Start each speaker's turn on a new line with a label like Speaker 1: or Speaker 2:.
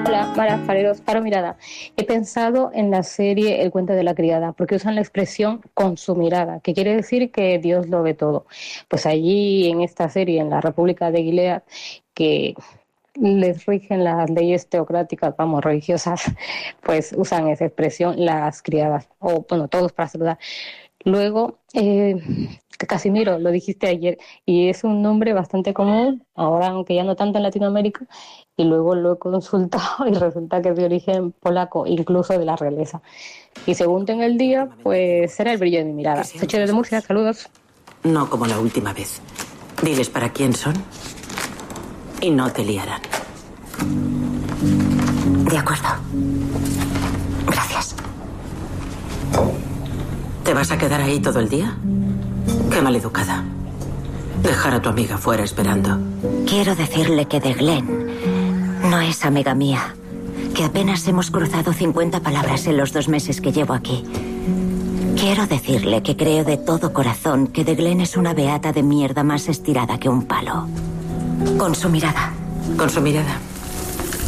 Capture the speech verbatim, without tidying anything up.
Speaker 1: Hola, Mara Fareros, Faro Mirada. He pensado en la serie El cuento de la criada, porque usan la expresión con su mirada, que quiere decir que Dios lo ve todo. Pues allí en esta serie, en la República de Gilead, que les rigen las leyes teocráticas, vamos, religiosas, pues usan esa expresión las criadas, o bueno, todos para saludar. Luego, eh, Casimiro, lo dijiste ayer, y es un nombre bastante común, ahora aunque ya no tanto en Latinoamérica, y luego lo he consultado y resulta que es de origen polaco, incluso de la realeza. Y según tenga el día, pues será el brillo de mi mirada. Soy de Murcia, saludos.
Speaker 2: No como la última vez. Diles para quién son y no te liarán.
Speaker 3: De acuerdo. Gracias.
Speaker 2: ¿Te vas a quedar ahí todo el día? Qué maleducada. Dejar a tu amiga fuera esperando.
Speaker 3: Quiero decirle que de Glenn no es amiga mía. Que apenas hemos cruzado cincuenta palabras en los dos meses que llevo aquí. Quiero decirle que creo de todo corazón que de Glenn es una beata de mierda más estirada que un palo. Con su mirada.
Speaker 2: Con su mirada.